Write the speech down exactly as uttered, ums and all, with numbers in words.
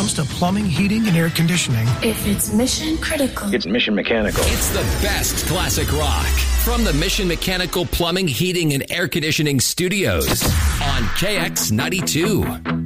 comes to plumbing, heating, and air conditioning, if it's mission critical, it's Mission Mechanical. It's the best classic rock from the Mission Mechanical Plumbing, Heating, and Air Conditioning Studios on K X ninety-two.